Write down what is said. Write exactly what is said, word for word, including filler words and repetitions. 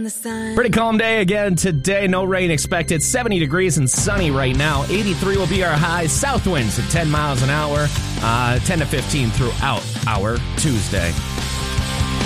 Pretty calm day again today. No rain expected. seventy degrees and sunny right now. eighty-three will be our high. South winds at ten miles an hour. Uh, ten to fifteen throughout our Tuesday.